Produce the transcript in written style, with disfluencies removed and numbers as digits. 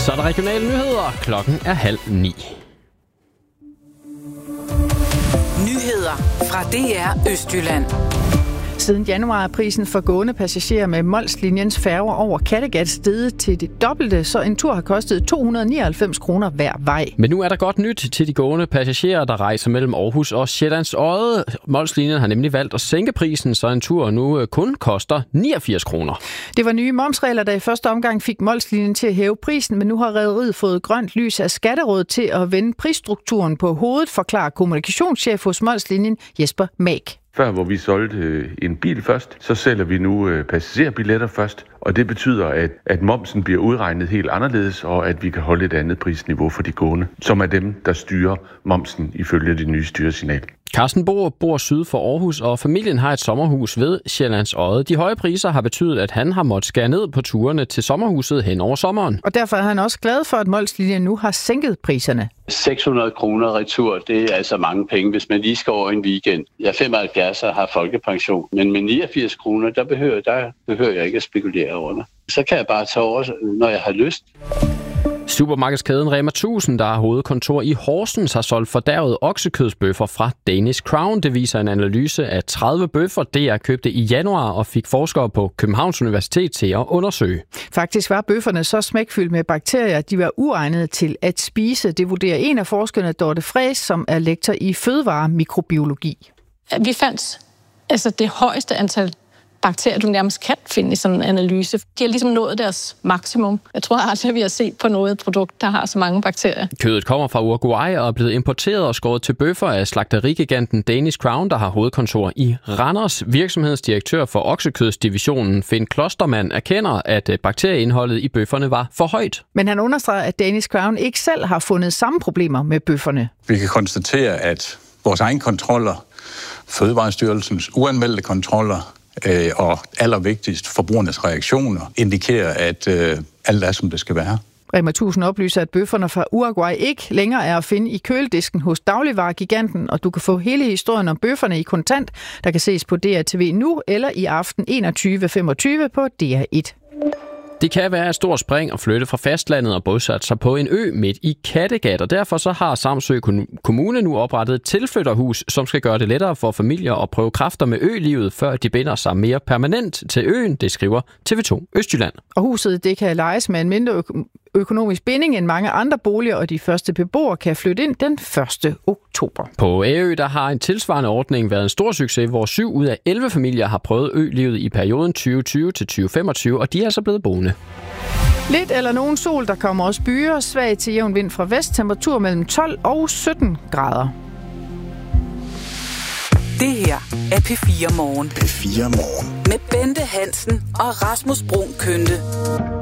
Så er der regionale nyheder. Klokken er 8:30. Nyheder fra DR Østjylland. Siden januar er prisen for gående passagerer med Mols-linjens færger over Kattegat steget til det dobbelte, så en tur har kostet 299 kroner hver vej. Men nu er der godt nyt til de gående passagerer, der rejser mellem Aarhus og Sjællands Odde. Mols-linjen har nemlig valgt at sænke prisen, så en tur nu kun koster 89 kroner. Det var nye momsregler, der i første omgang fik Mols-linjen til at hæve prisen, men nu har rederiet fået grønt lys af Skatterådet til at vende prisstrukturen på hovedet, forklarer kommunikationschef hos Mols-linjen Jesper Mag. Før, hvor vi solgte en bil først, så sælger vi nu passagerbilletter først. Og det betyder, at momsen bliver udregnet helt anderledes, og at vi kan holde et andet prisniveau for de gående, som er dem, der styrer momsen ifølge det nye styresignal. Carsten Bohr bor syd for Aarhus, og familien har et sommerhus ved Sjællands Odde. De høje priser har betydet, at han har måttet skære ned på turene til sommerhuset hen over sommeren. Og derfor er han også glad for, at Mols-linjen nu har sænket priserne. 600 kroner retur, det er altså mange penge, hvis man lige skal over en weekend. Jeg er 75 og har folkepension, men med 89 kroner, der behøver jeg ikke at spekulere over det. Så kan jeg bare tage over, når jeg har lyst. Supermarkedskæden Rema 1000, der har hovedkontor i Horsens, har solgt fordærvede oksekødsbøffer fra Danish Crown. Det viser en analyse af 30 bøffer, DR købte i januar og fik forskere på Københavns Universitet til at undersøge. Faktisk var bøfferne så smækfyldt med bakterier, at de var uegnede til at spise. Det vurderer en af forskerne, Dorte Fræs, som er lektor i fødevaremikrobiologi. Vi fandt det højeste antal bakterier, du nærmest kan finde i sådan en analyse. De har ligesom nået deres maksimum. Jeg tror aldrig, vi har set på noget produkt, der har så mange bakterier. Kødet kommer fra Uruguay og er blevet importeret og skåret til bøffer af slagterigiganten Danish Crown, der har hovedkontor i Randers. Virksomhedsdirektør for oksekødsdivisionen Finn Klostermann erkender, at bakterieindholdet i bøfferne var for højt. Men han understreger, at Danish Crown ikke selv har fundet samme problemer med bøfferne. Vi kan konstatere, at vores egen kontroller, Fødevarestyrelsens uanmeldte kontroller, og allervigtigst forbrugernes reaktioner indikerer, at alt er, som det skal være. Rema 1000 oplyser, at bøfferne fra Uruguay ikke længere er at finde i køledisken hos dagligvaregiganten, og du kan få hele historien om bøfferne i kontant, der kan ses på DRTV nu eller i aften 21.25 på DR1. Det kan være et stort spring at flytte fra fastlandet og bosætte sig på en ø midt i Kattegat, og derfor så har Samsø Kommune nu oprettet et tilflytterhus, som skal gøre det lettere for familier at prøve kræfter med ølivet, før de binder sig mere permanent til øen, det skriver TV2 Østjylland. Og huset det kan lejes med en mindre økonomisk binding end mange andre boliger, og de første beboere kan flytte ind den 1. oktober. På Ærø der har en tilsvarende ordning været en stor succes, hvor 7 ud af 11 familier har prøvet ølivet i perioden 2020 til 2025, og de er så blevet boende. Lidt eller nogen sol, der kommer også byer, svag til jævn vind fra vest, temperatur mellem 12 og 17 grader. Det her er P4 Morgen. P4 Morgen. Med Bente Hansen og Rasmus Bruun Kønte.